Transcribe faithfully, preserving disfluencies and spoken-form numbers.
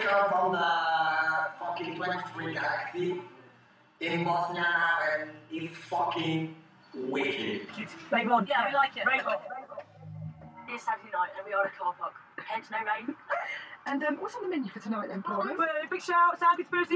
come from the fucking twenty-three galaxy in Bosnia now, and it's fucking wicked. Rave on. Yeah, we like it. Rave on. It's Saturday night and we are at a car park. Hence no rain. And um, what's on the menu for tonight then, Paul? Big shout, Sound Conspiracy.